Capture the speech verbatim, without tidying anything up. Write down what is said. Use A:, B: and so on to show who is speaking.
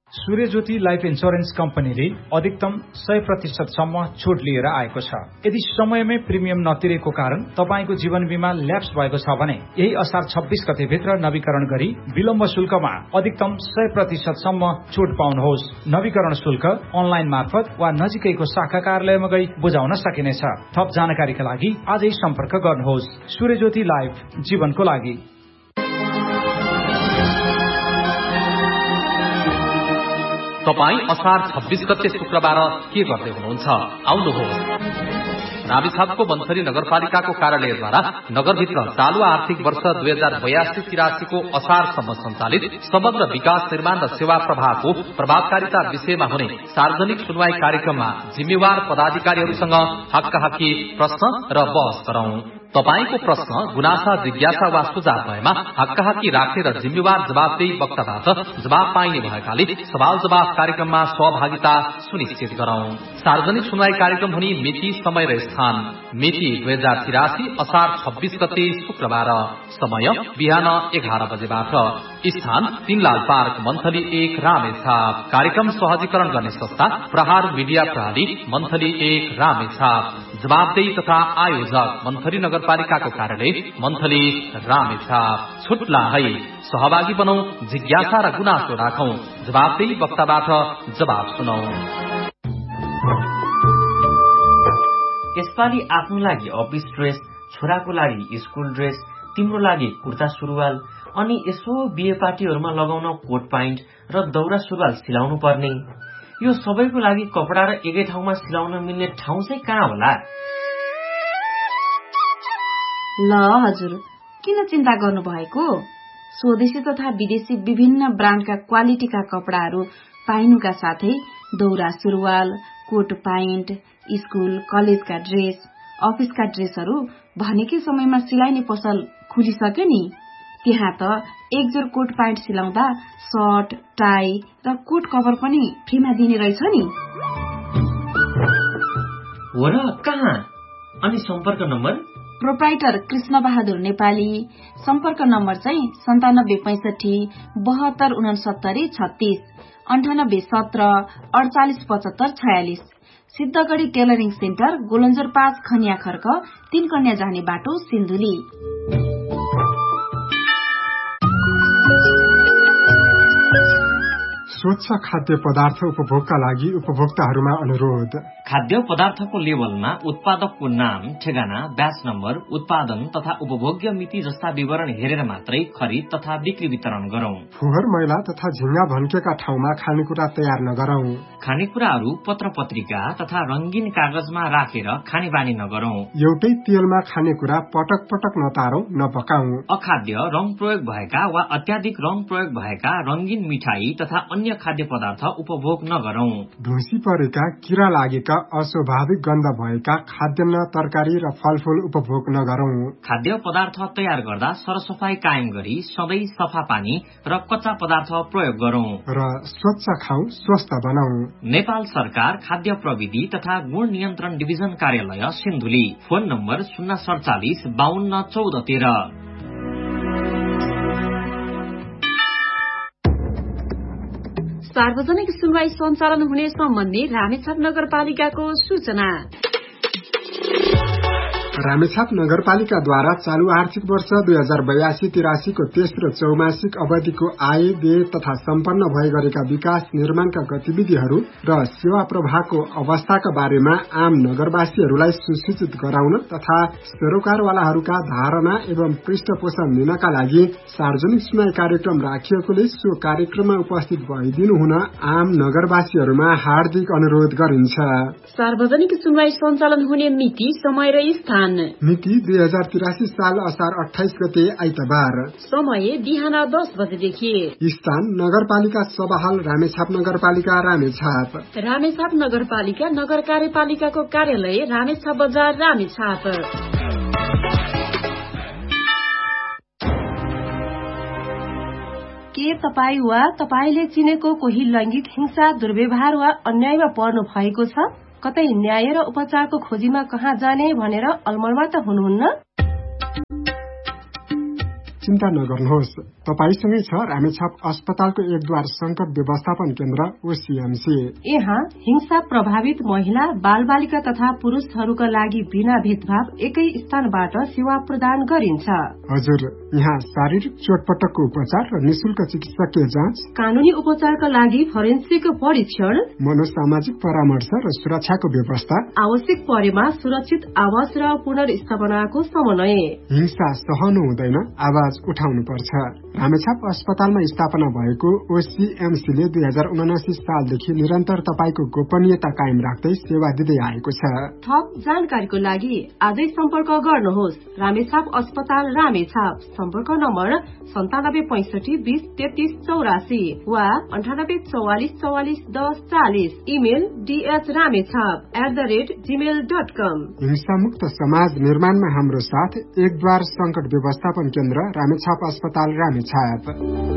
A: सूर्यज्योति life insurance कम्पनीले अधिकतम सय प्रतिशतसम्म छुट लिएर आएको छ। यदि समयमै प्रिमियम नतिरेको कारण तपाईको जीवन बीमा ल्याप्स भएको छ भने यही असार छब्बीस गते भित्र नवीकरण गरी विलम्ब शुल्कमा अधिकतम सय प्रतिशतसम्म छुट पाउनुहोस्। नवीकरण शुल्क अनलाइन मार्फत वा नजिकैको शाखा कार्यालयमा गई बुझाउन सकिनेछ। थप जानकारीका लागि आजै सम्पर्क गर्नुहोस्। सूर्यज्योति लाइफ, जीवनको लागि।
B: तपाई असार छब्बीस गते शुक्रबार के गर्दै हुनुहुन्छ? आउनुहोस्। रामेछापको मन्थली नगरपालिकाको कार्यालयद्वारा नगरभित्र चालू आर्थिक वर्ष दुई हजार बयासी तिरासीको असारसम्म सञ्चालित समग्र विकास निर्माण र सेवा प्रवाहको प्रभावकारिता विषयमा हुने सार्वजनिक सुनवाई कार्यक्रममा जिम्मेवार पदाधिकारीहरूसँग हक्काहक्की प्रश्न र बहस गरौं। तपाईको प्रश्न, गुनासा, जिज्ञासा वा सुझाव भएमा हक्काहक्की राख्ने र जिम्मेवार जवाफदेही वक्ताबाट जवाब पाइने भएकाले सवाल जवाफ कार्यक्रममा सहभागिता सुनिश्चित गरौं। सार्वजनिक सुनवाई कार्यक्रम हुने मिति, समय र स्थान: मिति दुई हजार तिरासी असार छब्बीस गते शुक्रबार। समय बिहान एघार बजेबाट। स्थान तीनलाल पार्क, मन्थली एक, रामेछाप। कार्यक्रम सहजीकरण गर्ने संस्था प्रहार मिडिया प्रणाली, मन्थली एक, रामेछाप। जवाबदेही तथा आयोजक मन्थली नगरपालिकाको कार्यालय, मन्थली, रामेछाप। छुट्ला है, सहभागी बनौ, जिज्ञासा र गुनासो राखौं, जवाबदेही वक्ताबाट जवाब सुनौ।
C: यसपालि आफ्नो लागि अफिस ड्रेस, छोराको लागि स्कूल ड्रेस, तिम्रो लागि कुर्ता सुरुवाल, अनि यसो बिहे पार्टीहरूमा लगाउन कोट प्यान्ट र दौरा सुरुवाल सिलाउनु पर्ने। यो सबैको लागि कपडा र एकै ठाउँमा सिलाउन मिल्ने ठाउँ चाहिँ कहाँ होला?
D: ल हजुर, किन चिन्ता गर्नु भएको? स्वदेशी तथा विदेशी विभिन्न ब्रान्डका क्वालिटीका कपडाहरू पाइनुका साथै दौरा सुरुवाल, कोट प्यान्ट, स्कूल कलेजका ड्रेस, अफिसका ड्रेसहरू भनेकै समयमा सिलाइने पसल खुलिसक्यो नि। त्यहाँ त एक जोर कोट प्यान्ट सिलाउँदा सर्ट, टाई र कोट कभर पनि फ्रीमा दिने रहेछ नि।
C: हो र, कहाँ? अनि सम्पर्क नम्बर?
D: प्रोप्राइटर कृष्ण बहादुर नेपाली। सम्पर्क नम्बर चाहिँ सन्तानब्बे पैंसठी बहत्तर उनसत्तरी छत्तीस अन्ठानब्बे सत्र अडचालिस पचहत्तर छयालिस। सिद्धगढ़ी टेलरिङ सेन्टर, गोलन्जर पाँच, खनिया खर्क, तीन कन्या जाने बाटो, सिन्धुली।
E: स्वच्छ खाद्य पदार्थ उपभोगका लागि उपभोक्ताहरूमा अनुरोध।
C: खाद्य पदार्थको लेबलमा उत्पादकको नाम, ठेगाना, ब्याच नम्बर, उत्पादन तथा उपभोग्य मिति जस्ता विवरण हेरेर मात्रै खरिद तथा बिक्री वितरण गरौं।
E: फोहोर मैला तथा झिंगा भन्केका ठाउँमा खानेकुरा तयार नगरौं।
C: खानेकुराहरू पत्र पत्रिका तथा रंगीन कागजमा राखेर खाने बानी नगरौं।
E: एउटै तेलमा खानेकुरा पटक पटक नतारौं, नपकाउँ।
C: अखाद्य, रंग प्रयोग भएका वा अत्याधिक रंग प्रयोग भएका रंगीन मिठाई तथा अन्य खाद्य पदार्थ उपभोग नगरौं।
E: ढुसी परेका, किरा लागेका, अस्वाभाविक गन्ध भएका खाद्यान्न, तरकारी र फलफूल उपभोग नगरौं।
C: खाद्य पदार्थ तयार गर्दा सरसफाई कायम गरी सधैँ सफा पानी र कच्चा पदार्थ प्रयोग गरौं
E: र स्वच्छ खाऊ, स्वस्थ बनाऊ।
C: नेपाल सरकार खाद्य प्रविधि तथा गुण नियन्त्रण डिभिजन कार्यालय, सिन्धुली। फोन नम्बर शून्य सडचालिस बाहन्न चौध तेह्र।
F: सार्वजनिक सुनवाई सञ्चालन हुने सम्बन्धी रामेछाप नगरपालिकाको सूचना।
E: रामेछाप नगरपालिकाद्वारा चालू आर्थिक वर्ष दुई हजार बयासी तिरासीको तेस्रो चौमासिक अवधिको आय, व्यय तथा सम्पन्न भए गरेका विकास निर्माणका गतिविधिहरू र सेवा प्रवाहको अवस्थाका बारेमा आम नगरवासीहरूलाई सुसूचित गराउन तथा सरोकारवालाहरूका धारणा एवं पृष्ठपोषण लिनका लागि सार्वजनिक सुनवाई कार्यक्रम राखिएकोले सो कार्यक्रममा उपस्थित भइदिनु हुन आम नगरवासीहरूमा हार्दिक अनुरोध गरिन्छ।
F: सार्वजनिक सुनवाई सञ्चालन हुने मिति, समय र स्थान:
E: मिति दुई हजार तिरासी साल असार अठाइस गते आइतबार।
F: समय बिहान दस बजेदेखि।
E: स्थान नगरपालिका सभाहाल, रामेछाप नगरपालिका, रामेछाप।
F: रामेछाप नगरपालिका नगर कार्यपालिकाको कार्यालय, रामेछाप बजार, रामेछाप।
G: के तपाईँ वा तपाईले चिनेको कोही लैंगिक हिंसा, दुर्व्यवहार वा अन्यायमा पर्नु भएको छ? कतै न्याय र उपचारको खोजीमा कहाँ जाने भनेर अलमलमा त हुनुहुन्न?
E: चिन्ता नगर्नुहोस्, तपाईसँगै छ रामेछाप अस्पतालको एकद्वार संकट व्यवस्थापन केन्द्र ओसीएमसी।
G: यहाँ हिंसा प्रभावित महिला, बाल बालिका तथा पुरुषहरूका लागि बिना भेदभाव एकै स्थानबाट सेवा प्रदान गरिन्छ।
E: हजुर, यहाँ शारीरिक चोटपटकको उपचार र निशुल्क चिकित्सकीय जाँच,
G: कानूनी उपचारका लागि फोरेन्सिक परीक्षण,
E: मनोसामाजिक परामर्श र सुरक्षाको व्यवस्था,
G: आवश्यक परेमा सुरक्षित आवास र पुनर्स्थापनाको समन्वय।
E: हिंसा सहनु हुँदैन, आवाज उठाउनु पर्छ। रामेछाप अस्पतालमा स्थापना भएको ओसीएमसीले दुई हजार उनासी सालदेखि निरन्तर तपाईको गोपनीयता कायम राख्दै सेवा दिँदै आएको छ।
G: थप जानकारीको लागि आजै सम्पर्क गर्नुहोस्। रामेछाप अस्पताल रामेछाप। सम्पर्क नम्बर सन्तानब्बे पैंसठी बीस तेत्तीस चौरासी वा अन्ठानब्बे चौवालिस चौवालिस दस चालिस। Email DH Ramechhap at the rate Gmail dot कम।
E: हिंसामुक्त समाज निर्माणमा हाम्रो साथ एकद्वार संकट व्यवस्थापन केन्द्र रामेछाप अस्पताल रामेछाप।